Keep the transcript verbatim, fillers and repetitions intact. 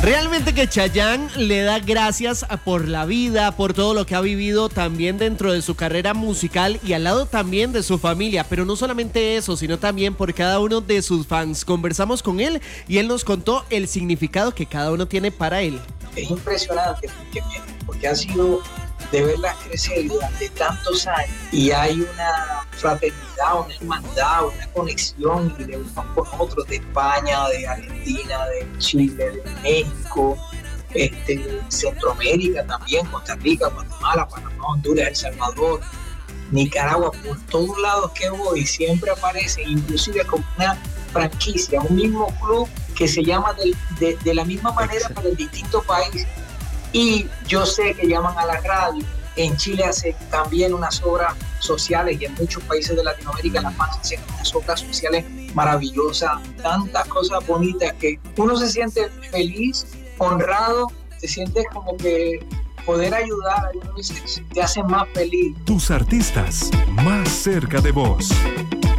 Realmente que Chayanne le da gracias por la vida, por todo lo que ha vivido también dentro de su carrera musical y al lado también de su familia, pero no solamente eso, sino también por cada uno de sus fans. Conversamos con él y él nos contó el significado que cada uno tiene para él. Es impresionante porque, porque ha sido de verlas crecer durante tantos años y hay una fraternidad, una hermandad, una conexión de unos con otros, de España, de Argentina, de Chile, de México, este, Centroamérica también, Costa Rica, Guatemala, Panamá, Honduras, El Salvador, Nicaragua, por todos lados que voy siempre aparece, inclusive como una franquicia, un mismo club que se llama de, de, de la misma manera pero en distintos países. Y yo sé que llaman a la radio. En Chile hacen también unas obras sociales y en muchos países de Latinoamérica las más hacen unas obras sociales maravillosas, tantas cosas bonitas que uno se siente feliz, honrado, se siente como que poder ayudar, uno te hace más feliz. Tus artistas más cerca de vos.